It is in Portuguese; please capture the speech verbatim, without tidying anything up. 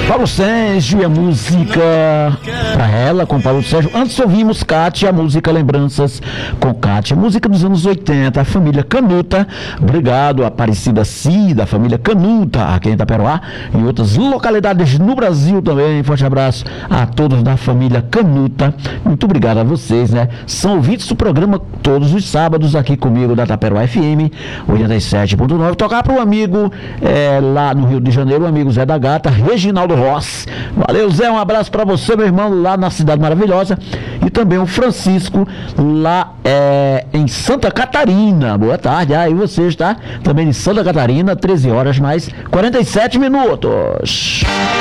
Paulo Sérgio e a música pra ela com Paulo Sérgio. Antes ouvimos Kátia, a música Lembranças com Kátia, música dos anos oitenta, a família Canuta. Obrigado, Aparecida Cida, a família Canuta, aqui em Itaperoá e outras localidades no Brasil também. Forte abraço a todos da família Canuta. Muito obrigado a vocês, né? São ouvintes do programa todos os sábados aqui comigo da Itaperoá F M oitenta e sete ponto nove. Tocar para o amigo é, lá no Rio de Janeiro, o amigo Zé da Gata, Reginaldo Rossi. Valeu, Zé, um abraço para você, meu irmão, lá na Cidade Maravilhosa. E também o Francisco, lá é, em Santa Catarina. Boa tarde, aí você está também em Santa Catarina, treze horas mais quarenta e sete minutos.